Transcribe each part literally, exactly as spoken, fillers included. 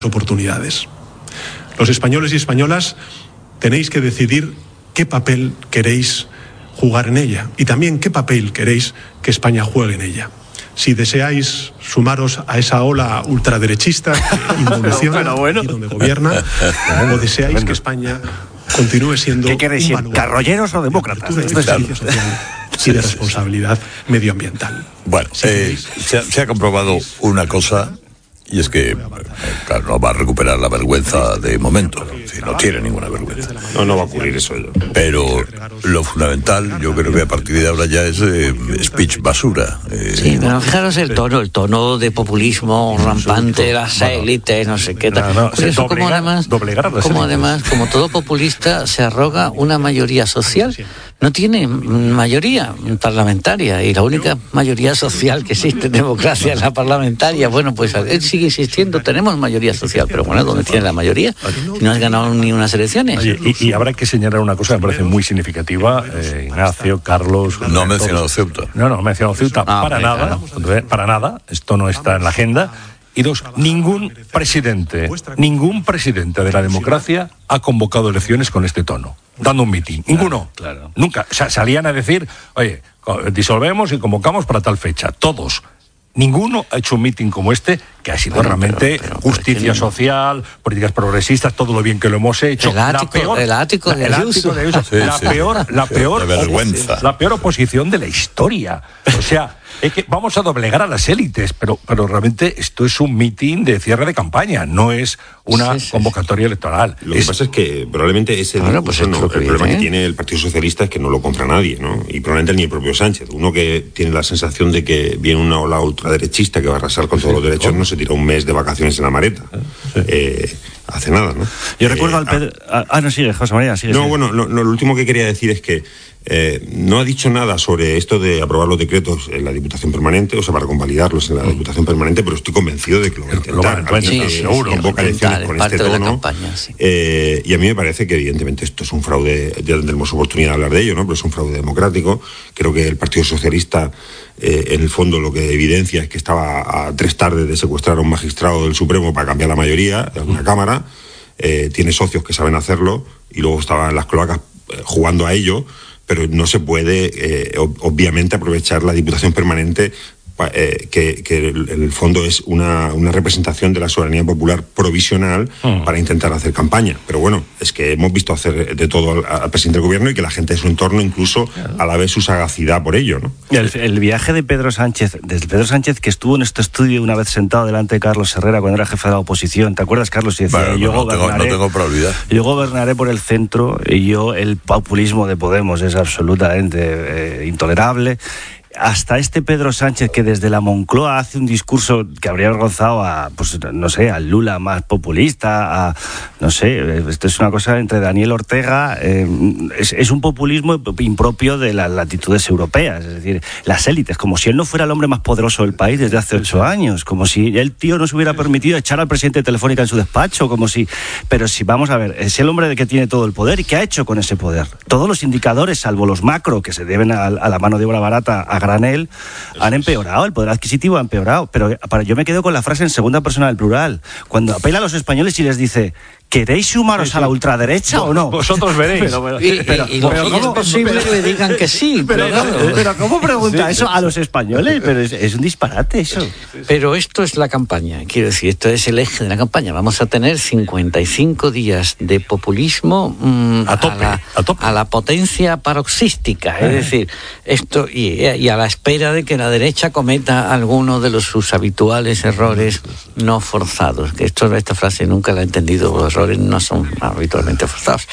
oportunidades. Los españoles y españolas tenéis que decidir qué papel queréis jugar en ella y también qué papel queréis que España juegue en ella. Si deseáis sumaros a esa ola ultraderechista que involuciona pero, pero bueno. y donde gobierna, o deseáis que España continúe siendo ¿Qué queréis decir? ¿Carrolleros o demócratas? De justicia social y de responsabilidad medioambiental. Bueno, eh, se, ha, se ha comprobado una cosa. Y es que, claro, no va a recuperar la vergüenza de momento, ¿no? Si no tiene ninguna vergüenza. No, no va a ocurrir eso. Pero lo fundamental, yo creo que a partir de ahora ya es eh, speech basura. Eh, sí, pero fijaros el tono, el tono de populismo rampante, las élites, no sé qué tal. No, no, Por eso, como además, como además, como todo populista, se arroga una mayoría social. No tiene mayoría parlamentaria y la única mayoría social que existe en democracia es la parlamentaria. Bueno, pues él sigue insistiendo, tenemos mayoría social, pero bueno, ¿dónde tiene la mayoría? Si no has ganado ni unas elecciones. Oye, y, y habrá que señalar una cosa que me parece muy significativa, eh, Ignacio, Carlos... No ha mencionado Ceuta. No, no, ha mencionado Ceuta ah, para okay, nada, claro. para nada, esto no está en la agenda. Y dos, ningún presidente, ningún presidente de la democracia ha convocado elecciones con este tono, dando un mitin. Ninguno. Claro. Nunca. O sea, salían a decir, oye, disolvemos y convocamos para tal fecha. Todos. Ninguno ha hecho un mitin como este, que ha sido bueno, realmente pero, pero, justicia pero, social, políticas progresistas, todo lo bien que lo hemos hecho. El ático, la peor, el ático de el ático de Ayuso. Sí, la, sí. peor, la, peor, de vergüenza. la peor oposición de la historia. O sea, es que vamos a doblegar a las élites, pero, pero realmente esto es un mitin de cierre de campaña, no es una sí, sí, convocatoria sí. electoral. Lo es... que pasa es que probablemente ese bueno, pues no, el que problema viene, que tiene el Partido Socialista es que no lo compra nadie, ¿no? Y probablemente ni el propio Sánchez. Uno que tiene la sensación de que viene una ola ultraderechista que va a arrasar con todos sí, los derechos, ¿cómo? No se tira un mes de vacaciones en la maleta. Sí. Eh, hace nada, ¿no? Yo eh, recuerdo al Pedro... Ah, ah, no, sigue, José María, sigue. No, sigue. bueno, lo, lo último que quería decir es que Eh, no ha dicho nada sobre esto de aprobar los decretos en la Diputación Permanente, o sea, para convalidarlos en la Diputación Permanente, pero estoy convencido de que lo va a intentar. Lo va a sí, sí, seguro. Convoca elecciones con este tono. Campaña, sí. eh, y a mí me parece que evidentemente esto es un fraude, ya tendremos oportunidad de hablar de ello, ¿no? Pero es un fraude democrático. Creo que el Partido Socialista, eh, en el fondo, lo que evidencia es que estaba a tres tardes de secuestrar a un magistrado del Supremo para cambiar la mayoría de una Cámara. Eh, tiene socios que saben hacerlo y luego estaban en las cloacas eh, jugando a ello. Pero no se puede, eh, obviamente, aprovechar la Diputación Permanente, eh, que, que en el fondo es una, una representación de la soberanía popular provisional uh-huh. para intentar hacer campaña. Pero bueno, es que hemos visto hacer de todo al, al presidente del gobierno y que la gente de su entorno incluso uh-huh. a la vez su sagacidad por ello, ¿no? El, el viaje de Pedro Sánchez, desde Pedro Sánchez que estuvo en este estudio una vez sentado delante de Carlos Herrera cuando era jefe de la oposición, ¿te acuerdas, Carlos? Y decía, bueno, yo, no gobernaré, tengo, no tengo para olvidar. yo gobernaré por el centro y yo el populismo de Podemos es absolutamente eh, intolerable. Hasta este Pedro Sánchez que desde la Moncloa hace un discurso que habría avergonzado a, pues no sé, al Lula más populista, a, no sé, esto es una cosa entre Daniel Ortega, eh, es, es un populismo impropio de las latitudes europeas, es decir, las élites, como si él no fuera el hombre más poderoso del país desde hace ocho años, como si el tío no se hubiera permitido echar al presidente de Telefónica en su despacho, como si, pero si vamos a ver, es el hombre que tiene todo el poder y ¿qué ha hecho con ese poder? Todos los indicadores, salvo los macro que se deben a, a la mano de obra barata, a granel, han empeorado, el poder adquisitivo ha empeorado, pero para, yo me quedo con la frase en segunda persona del plural, cuando apela a los españoles y les dice, ¿queréis sumaros sí, sí. a la ultraderecha no, o no? Vosotros veréis. Pero, pero, y, pero, y, y, pero, y ¿cómo, es posible pero, que le digan que sí. Pero, pero, pero, pero ¿cómo pregunta sí, eso a los españoles? Pero es, es un disparate eso. Pero esto es la campaña, quiero decir, esto es el eje de la campaña. Vamos a tener cincuenta y cinco días de populismo mmm, a, tope, a, la, a, tope. a la potencia paroxística. Es decir, esto y, y a la espera de que la derecha cometa alguno de los, sus habituales errores no forzados. Que esto, esta frase nunca la he entendido, los errores no son habitualmente forzados.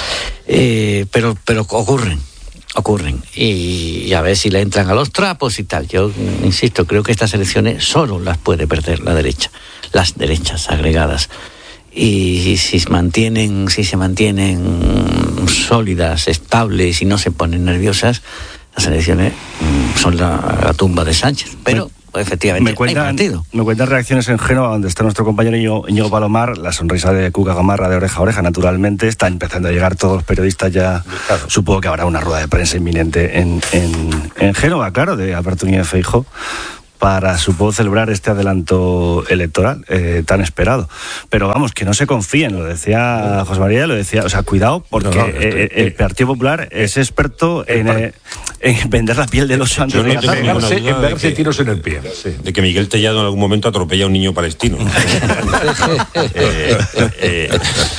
Eh, pero, pero ocurren, ocurren. Y, y a ver si le entran a los trapos y tal. Yo insisto, creo que estas elecciones solo las puede perder la derecha, las derechas agregadas. Y si se mantienen, si se mantienen sólidas, estables y no se ponen nerviosas, las elecciones son la, la tumba de Sánchez. Pero efectivamente, me cuentan, hay partido. Me cuentan reacciones en Génova, donde está nuestro compañero Íñigo, Íñigo Palomar, la sonrisa de Cuca Gamarra de oreja a oreja, naturalmente. Están empezando a llegar todos los periodistas ya. Claro. Supongo que habrá una rueda de prensa inminente en, en, en Génova, claro, de Alberto Núñez Feijóo, para, supongo, celebrar este adelanto electoral eh, tan esperado. Pero vamos, que no se confíen, lo decía José María, lo decía, o sea, cuidado, porque no, no, estoy, eh, el Partido Popular es experto en, eh, en vender la piel del oso antes de cazarse, en verse tiros en el pie. Sí. De que Miguel Tellado en algún momento atropella a un niño palestino. eh, eh,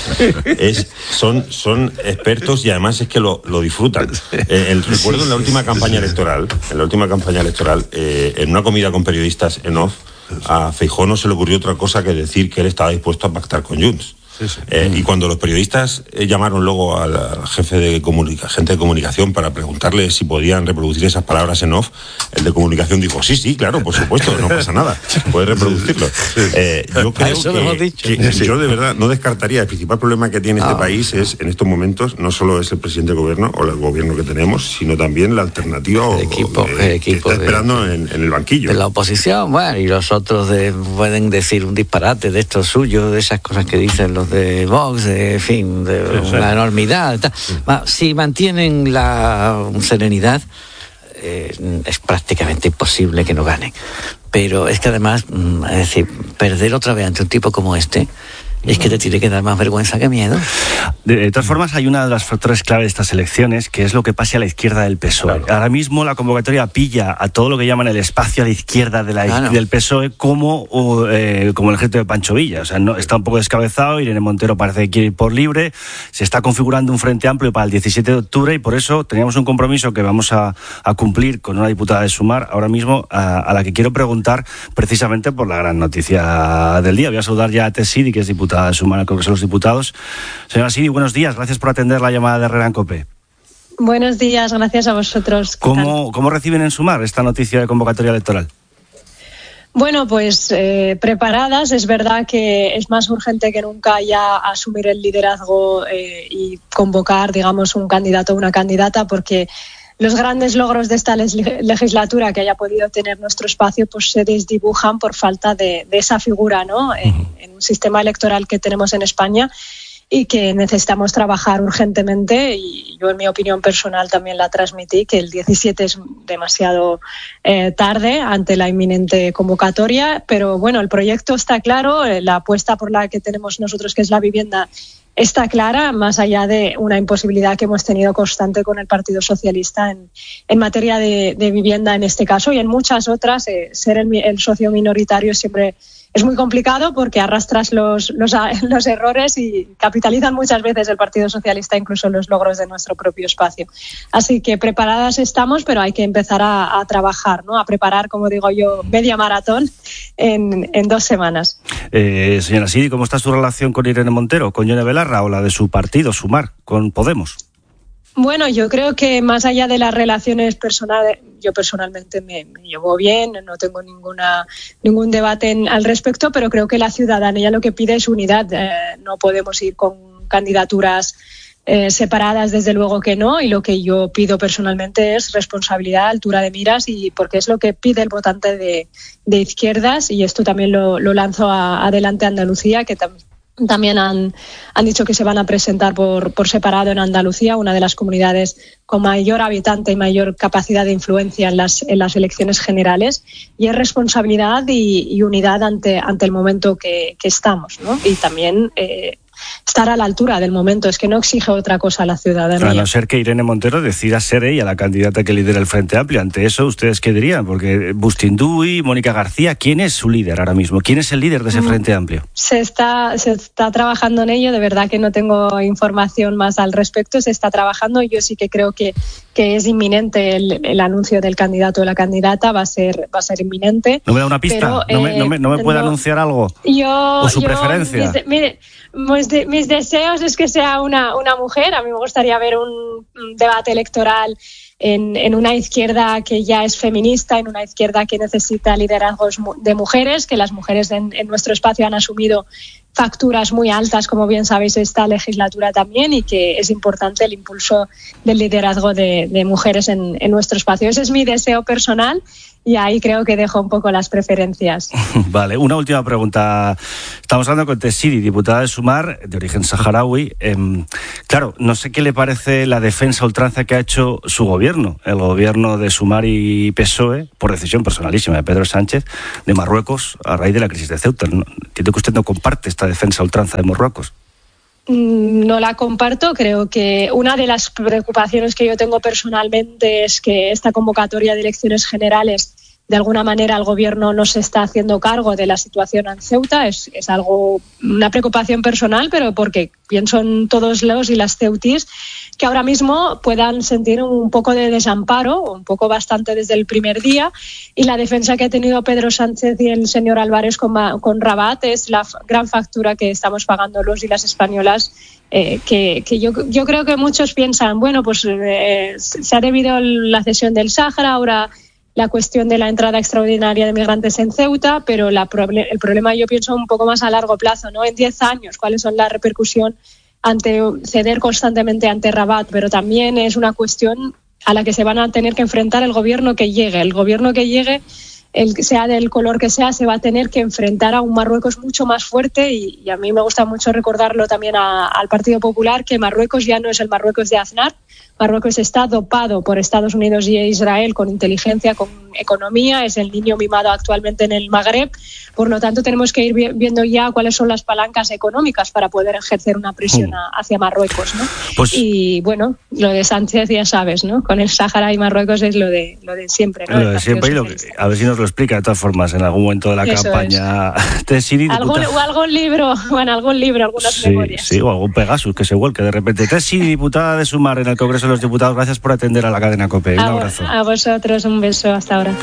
es, son, son expertos y además es que lo, lo disfrutan. Eh, el recuerdo en la última campaña electoral, en la última campaña electoral, eh, en una comida con periodistas en off, a Feijóo no se le ocurrió otra cosa que decir que él estaba dispuesto a pactar con Junts. Sí, sí. Eh, y cuando los periodistas eh, llamaron luego al, al jefe de comunica, gente de comunicación para preguntarle si podían reproducir esas palabras en off, el de comunicación dijo, sí, sí, claro, por supuesto, no pasa nada, puedes reproducirlo. Eh, yo creo que, que sí. yo de verdad no descartaría, el principal problema que tiene este ah. país es, en estos momentos, no solo es el presidente del gobierno o el gobierno que tenemos, sino también la alternativa el equipo, o, eh, el equipo que está esperando de, en, en el banquillo. De la oposición, bueno, y los otros de, pueden decir un disparate de estos suyos, de esas cosas que dicen los de Vox, de, en fin, de sí, una sí. enormidad. Tal. Sí. Si mantienen la serenidad, eh, es prácticamente imposible que no ganen. Pero es que además, es decir, perder otra vez ante un tipo como este, es que te tiene que dar más vergüenza que miedo. De, de todas formas, hay una de las factores clave de estas elecciones, que es lo que pase a la izquierda del P S O E. Claro. Ahora mismo la convocatoria pilla a todo lo que llaman el espacio a la izquierda de la, claro. del P S O E como, o, eh, como el ejército de Pancho Villa. O sea, no, está un poco descabezado, Irene Montero parece que quiere ir por libre, se está configurando un frente amplio para el diecisiete de octubre y por eso teníamos un compromiso que vamos a, a cumplir con una diputada de Sumar ahora mismo, a, a la que quiero preguntar precisamente por la gran noticia del día. Voy a saludar ya a Tess Sidi, que es diputada de Sumar al Congreso de los Diputados. Señora Sidi, buenos días, gracias por atender la llamada de Herrera en COPE. Buenos días, gracias a vosotros. ¿Cómo, ¿Cómo reciben en Sumar esta noticia de convocatoria electoral? Bueno, pues eh, preparadas. Es verdad que es más urgente que nunca ya asumir el liderazgo eh, y convocar, digamos, un candidato o una candidata, porque los grandes logros de esta legislatura que haya podido tener nuestro espacio pues se desdibujan por falta de, de esa figura, ¿no? En, en un sistema electoral que tenemos en España y que necesitamos trabajar urgentemente, y yo en mi opinión personal también la transmití, que el diecisiete es demasiado eh, tarde ante la inminente convocatoria, pero bueno, el proyecto está claro, la apuesta por la que tenemos nosotros, que es la vivienda, está clara, más allá de una imposibilidad que hemos tenido constante con el Partido Socialista en, en materia de, de vivienda en este caso y en muchas otras. Eh, ser el, el socio minoritario siempre es muy complicado porque arrastras los, los, los errores y capitalizan muchas veces el Partido Socialista incluso los logros de nuestro propio espacio. Así que preparadas estamos, pero hay que empezar a, a trabajar, ¿no? A preparar, como digo yo, media maratón en, en dos semanas. Eh, señora Sidi, ¿cómo está su relación con Irene Montero, con Yone Belarra o la de su partido, Sumar, con Podemos? Bueno, yo creo que más allá de las relaciones personales, yo personalmente me, me llevo bien, no tengo ninguna ningún debate en, al respecto, pero creo que la ciudadanía lo que pide es unidad. Eh, no podemos ir con candidaturas eh, separadas, desde luego que no, y lo que yo pido personalmente es responsabilidad, altura de miras, y porque es lo que pide el votante de, de izquierdas, y esto también lo, lo lanzo a, adelante a Andalucía, que también También han, han dicho que se van a presentar por, por separado en Andalucía, una de las comunidades con mayor habitante y mayor capacidad de influencia en las, en las elecciones generales. Y es responsabilidad y, y unidad ante, ante el momento que, que estamos, ¿no? Y también eh, estar a la altura del momento, es que no exige otra cosa a la ciudadanía. A no ser que Irene Montero decida ser ella la candidata que lidera el Frente Amplio. Ante eso, ¿ustedes qué dirían? Porque Bustinduy, Mónica García, ¿quién es su líder ahora mismo? ¿Quién es el líder de ese Frente Amplio? Se está, se está trabajando en ello, de verdad que no tengo información más al respecto, se está trabajando. Yo sí que creo que, que es inminente el, el anuncio del candidato o la candidata, va a ser, va a ser inminente. ¿No me da una pista? Pero, ¿No, me, no, me, ¿No me puede no, anunciar algo? Yo, ¿O su yo, preferencia? Mis, mire, mis, de, mis deseos es que sea una, una mujer. A mí me gustaría ver un, un debate electoral en, en una izquierda que ya es feminista, en una izquierda que necesita liderazgos de mujeres, que las mujeres en, en nuestro espacio han asumido facturas muy altas, como bien sabéis, esta legislatura también, y que es importante el impulso del liderazgo de, de mujeres en, en nuestro espacio. Ese es mi deseo personal y ahí creo que dejo un poco las preferencias. Vale, una última pregunta. Estamos hablando con Tessiri, diputada de Sumar, de origen saharaui. Eh, claro, no sé qué le parece la defensa a ultranza que ha hecho su gobierno, el gobierno de Sumar y P S O E, por decisión personalísima de Pedro Sánchez, de Marruecos, a raíz de la crisis de Ceuta. Entiendo que usted no comparte esta defensa a ultranza de Marruecos. No la comparto. Creo que una de las preocupaciones que yo tengo personalmente es que esta convocatoria de elecciones generales, de alguna manera el gobierno no se está haciendo cargo de la situación en Ceuta. Es, es algo, una preocupación personal, pero porque pienso en todos los y las ceutíes que ahora mismo puedan sentir un poco de desamparo, un poco bastante desde el primer día, y la defensa que ha tenido Pedro Sánchez y el señor Álvarez con, con Rabat es la gran factura que estamos pagando los y las españolas, eh, que, que yo, yo creo que muchos piensan, bueno, pues eh, se ha debido la cesión del Sáhara, ahora la cuestión de la entrada extraordinaria de migrantes en Ceuta, pero la, el problema yo pienso un poco más a largo plazo, ¿no? En diez años, ¿cuáles son las repercusiones ante ceder constantemente ante Rabat? Pero también es una cuestión a la que se van a tener que enfrentar el gobierno que llegue. El gobierno que llegue, el sea del color que sea, se va a tener que enfrentar a un Marruecos mucho más fuerte, y, y a mí me gusta mucho recordarlo también a, al Partido Popular, que Marruecos ya no es el Marruecos de Aznar. Marruecos está dopado por Estados Unidos y Israel con inteligencia, con economía, es el niño mimado actualmente en el Magreb. Por lo tanto, tenemos que ir viendo ya cuáles son las palancas económicas para poder ejercer una presión a, hacia Marruecos, ¿no? Pues, y bueno, lo de Sánchez ya sabes, ¿no? Con el Sáhara y Marruecos es lo de lo de siempre, ¿no? Lo de siempre, y lo que, a ver si nos lo explica de todas formas en algún momento de la Eso campaña. Es. ¿Algún, o algún libro, bueno, algún libro, algunas sí, memorias. Sí, o algún Pegasus que se vuelque de repente. Tessiri, diputada de Sumar en el Congreso de los Diputados, gracias por atender a la cadena COPE. Un a, abrazo. A vosotros, un beso, hasta ahora.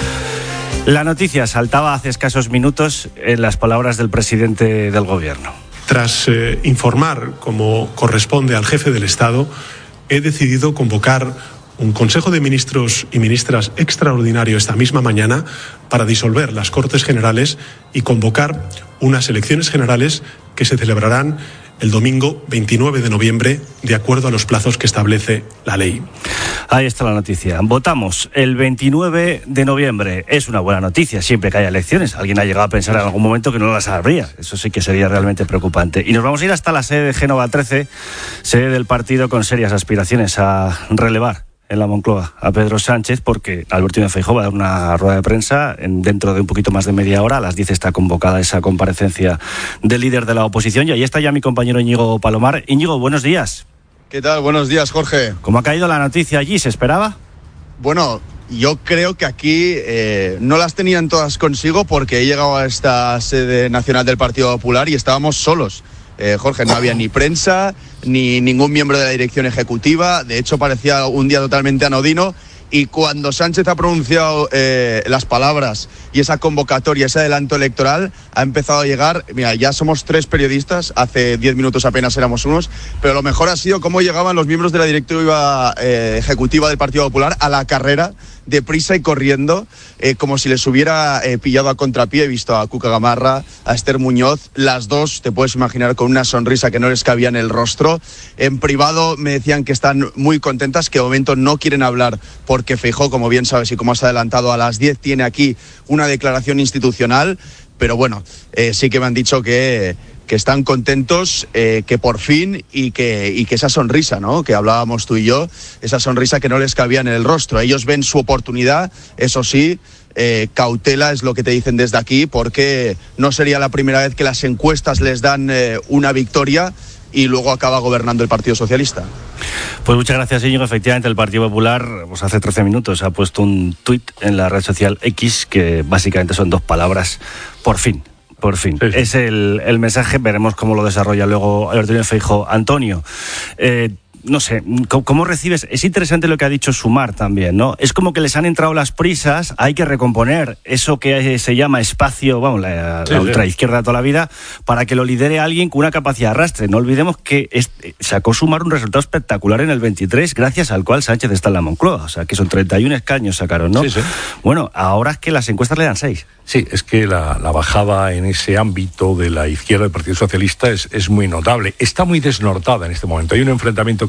La noticia saltaba hace escasos minutos en las palabras del presidente del gobierno. Tras eh, informar, como corresponde al jefe del Estado, he decidido convocar un Consejo de Ministros y Ministras extraordinario esta misma mañana para disolver las Cortes Generales y convocar unas elecciones generales que se celebrarán el domingo veintinueve de noviembre, de acuerdo a los plazos que establece la ley. Ahí está la noticia. Votamos el veintinueve de noviembre. Es una buena noticia siempre que haya elecciones. Alguien ha llegado a pensar en algún momento que no las habría. Eso sí que sería realmente preocupante. Y nos vamos a ir hasta la sede de Génova trece, sede del partido con serias aspiraciones a relevar en la Moncloa a Pedro Sánchez, porque Alberto Núñez Feijóo va a dar una rueda de prensa en, dentro de un poquito más de media hora. A las diez está convocada esa comparecencia del líder de la oposición, y ahí está ya mi compañero Íñigo Palomar. Íñigo, buenos días. ¿Qué tal? Buenos días, Jorge. ¿Cómo ha caído la noticia allí? ¿Se esperaba? Bueno, yo creo que aquí eh, no las tenían todas consigo, porque he llegado a esta sede nacional del Partido Popular y estábamos solos. Eh, Jorge, no había ni prensa, ni ningún miembro de la dirección ejecutiva. De hecho, parecía un día totalmente anodino. Y cuando Sánchez ha pronunciado eh, las palabras y esa convocatoria, ese adelanto electoral, ha empezado a llegar. Mira, ya somos tres periodistas, hace diez minutos apenas éramos unos, pero lo mejor ha sido cómo llegaban los miembros de la directiva eh, ejecutiva del Partido Popular a la carrera, deprisa y corriendo, eh, como si les hubiera eh, pillado a contrapié. He visto a Cuca Gamarra, a Esther Muñoz, las dos, te puedes imaginar, con una sonrisa que no les cabía en el rostro. En privado me decían que están muy contentas, que de momento no quieren hablar porque Feijóo, como bien sabes y como has adelantado, a las diez tiene aquí una declaración institucional, pero bueno, eh, sí que me han dicho que... que están contentos, eh, que por fin, y que, y que esa sonrisa, ¿no?, que hablábamos tú y yo, esa sonrisa que no les cabía en el rostro. Ellos ven su oportunidad, eso sí, eh, cautela es lo que te dicen desde aquí, porque no sería la primera vez que las encuestas les dan eh, una victoria y luego acaba gobernando el Partido Socialista. Pues muchas gracias, Íñigo. Efectivamente, el Partido Popular, pues hace trece minutos ha puesto un tuit en la red social X que básicamente son dos palabras: por fin. Por fin. Sí, sí. Es el, el mensaje. Veremos cómo lo desarrolla luego Alberto Núñez Feijóo. Antonio, eh, no sé, ¿cómo, ¿cómo recibes? Es interesante lo que ha dicho Sumar también, ¿no? Es como que les han entrado las prisas, hay que recomponer eso que se llama espacio, vamos, la, sí, la ultraizquierda sí. toda la vida, para que lo lidere alguien con una capacidad de arrastre. No olvidemos que es, sacó Sumar un resultado espectacular en el veintitrés, gracias al cual Sánchez está en la Moncloa. O sea, que son treinta y un escaños sacaron, ¿no? Sí, sí. Bueno, ahora es que las encuestas le dan seis. Sí, es que la, la bajada en ese ámbito de la izquierda del Partido Socialista es, es muy notable. Está muy desnortada en este momento. Hay un enfrentamiento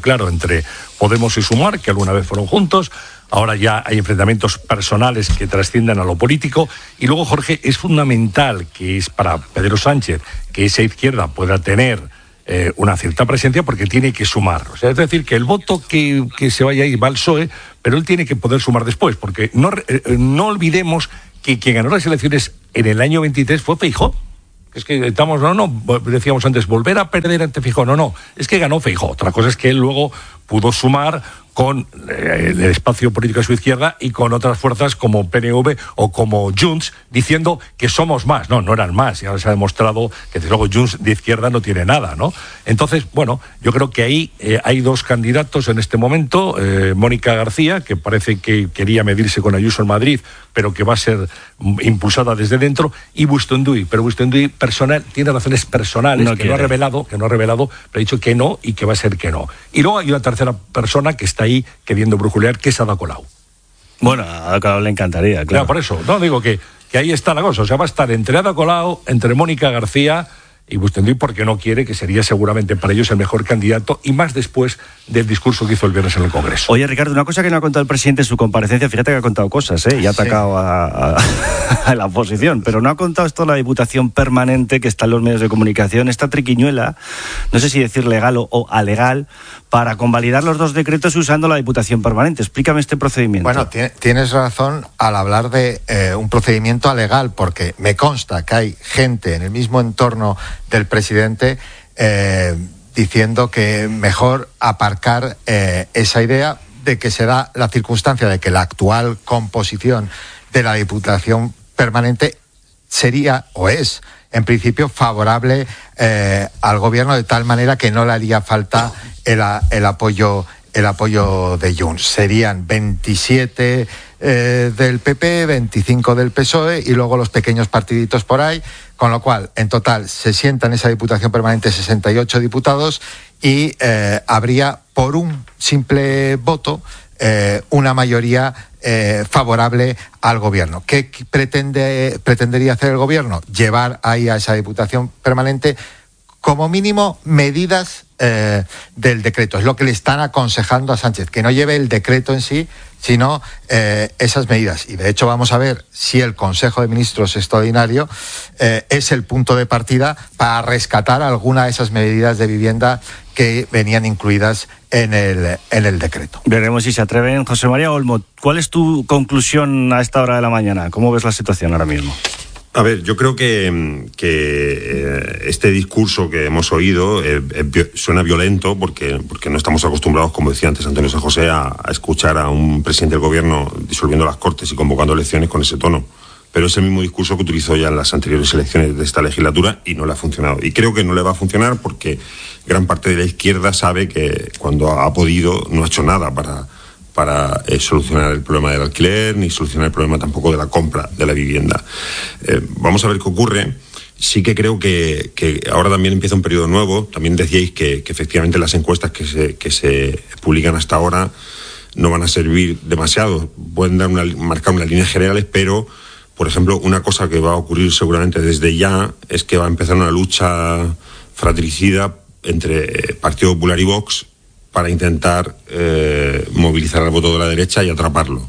claro entre Podemos y Sumar, que alguna vez fueron juntos. Ahora ya hay enfrentamientos personales que trascienden a lo político. Y luego, Jorge, es fundamental que es para Pedro Sánchez que esa izquierda pueda tener eh, una cierta presencia, porque tiene que sumar. O sea, es decir, que el voto que, que se vaya ahí va al P S O E, pero él tiene que poder sumar después, porque no, eh, no olvidemos que quien ganó las elecciones en el año veintitrés fue Feijóo. Es que estamos, no, no, decíamos antes, volver a perder ante Feijóo, no, no, es que ganó Feijóo. Otra cosa es que él luego pudo sumar con eh, el espacio político a su izquierda y con otras fuerzas como P N V o como Junts, diciendo que somos más. No, no eran más, y ahora se ha demostrado que desde luego Junts de izquierda no tiene nada, ¿no? Entonces, bueno, yo creo que ahí eh, hay dos candidatos en este momento, eh, Mónica García, que parece que quería medirse con Ayuso en Madrid, pero que va a ser impulsada desde dentro, y Bustenduy, pero Bustenduy personal, tiene razones personales, no que no ha revelado, que no ha revelado, pero ha dicho que no y que va a ser que no. Y luego hay una tercera persona que está ahí queriendo brujulear, que es Ada Colau. Bueno, a Ada Colau le encantaría, claro. Claro, por eso, no digo que, que ahí está la cosa, o sea, va a estar entre Ada Colau, entre Mónica García y Bustenduy, porque no quiere, que sería seguramente para ellos el mejor candidato, y más después del discurso que hizo el viernes en el Congreso. Oye, Ricardo, una cosa que no ha contado el presidente en su comparecencia, fíjate que ha contado cosas, ¿eh? Y ha atacado sí. a, a, a la oposición, pero no ha contado esto de la Diputación Permanente que está en los medios de comunicación, esta triquiñuela, no sé si decir legal o, o alegal, para convalidar los dos decretos usando la Diputación Permanente. Explícame este procedimiento. Bueno, tienes razón al hablar de eh, un procedimiento alegal, porque me consta que hay gente en el mismo entorno del presidente eh, diciendo que mejor aparcar eh, esa idea de que se da la circunstancia de que la actual composición de la Diputación Permanente sería o es en principio favorable eh, al gobierno, de tal manera que no le haría falta el, el apoyo el apoyo de Junts. Serían veintisiete eh, del P P, veinticinco del P S O E y luego los pequeños partiditos por ahí, con lo cual en total se sientan en esa Diputación Permanente sesenta y ocho diputados y eh, habría por un simple voto eh, una mayoría eh, favorable al gobierno. ¿Qué pretende pretendería hacer el gobierno? Llevar ahí a esa Diputación Permanente como mínimo medidas eh, del decreto. Es lo que le están aconsejando a Sánchez, que no lleve el decreto en sí, sino eh, esas medidas. Y de hecho vamos a ver si el Consejo de Ministros extraordinario eh, es el punto de partida para rescatar alguna de esas medidas de vivienda que venían incluidas en el, en el decreto. Veremos si se atreven. José María Olmo, ¿cuál es tu conclusión a esta hora de la mañana? ¿Cómo ves la situación ahora mismo? A ver, yo creo que, que eh, este discurso que hemos oído eh, eh, suena violento porque, porque no estamos acostumbrados, como decía antes Antonio San José, a, a escuchar a un presidente del gobierno disolviendo las Cortes y convocando elecciones con ese tono. Pero es el mismo discurso que utilizó ya en las anteriores elecciones de esta legislatura y no le ha funcionado. Y creo que no le va a funcionar porque gran parte de la izquierda sabe que cuando ha podido no ha hecho nada para... para eh, solucionar el problema del alquiler, ni solucionar el problema tampoco de la compra de la vivienda. Eh, vamos a ver qué ocurre. Sí que creo que, que ahora también empieza un periodo nuevo. También decíais que, que efectivamente las encuestas que se, que se publican hasta ahora no van a servir demasiado. Pueden dar una, marcar unas líneas generales, pero, por ejemplo, una cosa que va a ocurrir seguramente desde ya es que va a empezar una lucha fratricida entre Partido Popular y Vox para intentar eh, movilizar el voto de la derecha y atraparlo.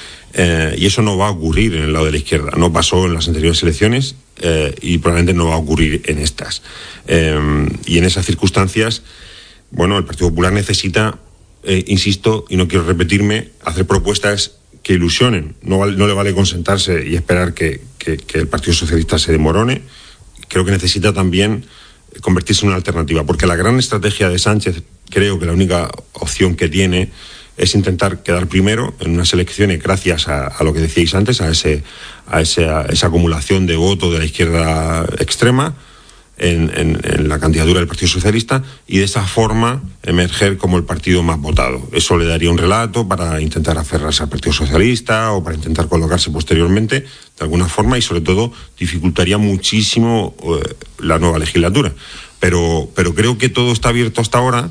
Eh, y eso no va a ocurrir en el lado de la izquierda. No pasó en las anteriores elecciones eh, y probablemente no va a ocurrir en estas. Eh, y en esas circunstancias, bueno, el Partido Popular necesita, eh, insisto, y no quiero repetirme, hacer propuestas que ilusionen. No, vale, no le vale consentarse y esperar que, que, que el Partido Socialista se demorone. Creo que necesita también convertirse en una alternativa, porque la gran estrategia de Sánchez, creo que la única opción que tiene es intentar quedar primero en unas elecciones gracias a, a lo que decíais antes, a, ese, a, ese, a esa acumulación de voto de la izquierda extrema en, en, en la candidatura del Partido Socialista, y de esa forma emerger como el partido más votado. Eso le daría un relato para intentar aferrarse al Partido Socialista o para intentar colocarse posteriormente de alguna forma, y sobre todo dificultaría muchísimo eh, la nueva legislatura. Pero, pero creo que todo está abierto hasta ahora.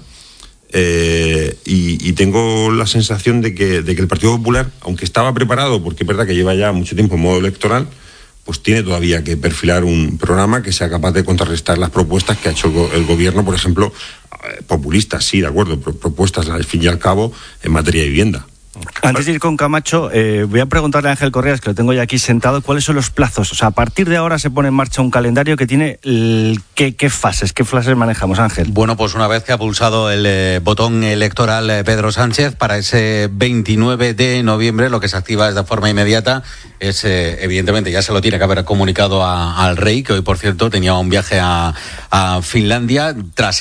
Eh, y, y tengo la sensación de que, de que el Partido Popular, aunque estaba preparado, porque es verdad que lleva ya mucho tiempo en modo electoral, pues tiene todavía que perfilar un programa que sea capaz de contrarrestar las propuestas que ha hecho el, go- el gobierno, por ejemplo, populistas, sí, de acuerdo, pero propuestas al fin y al cabo en materia de vivienda. Antes de ir con Camacho, eh, voy a preguntarle a Ángel Correas, que lo tengo ya aquí sentado, ¿cuáles son los plazos? O sea, a partir de ahora se pone en marcha un calendario que tiene el, ¿qué, qué fases, qué fases manejamos, Ángel? Bueno, pues una vez que ha pulsado el eh, botón electoral eh, Pedro Sánchez, para ese veintinueve de noviembre lo que se activa es de forma inmediata, es eh, evidentemente ya se lo tiene que haber comunicado a, al rey, que hoy por cierto tenía un viaje a, a Finlandia, tras